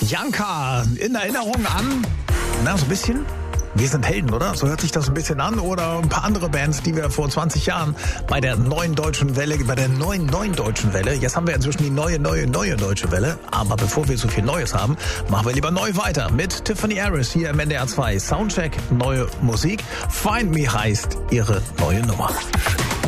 Janka, in Erinnerung an, so ein bisschen, wir sind Helden, oder? So hört sich das ein bisschen an. Oder ein paar andere Bands, die wir vor 20 Jahren bei der neuen deutschen Welle, bei der neuen deutschen Welle, jetzt haben wir inzwischen die neue deutsche Welle. Aber bevor wir so viel Neues haben, machen wir lieber neu weiter mit Tiffany Harris hier im NDR 2 Soundcheck, neue Musik. Find Me heißt ihre neue Nummer.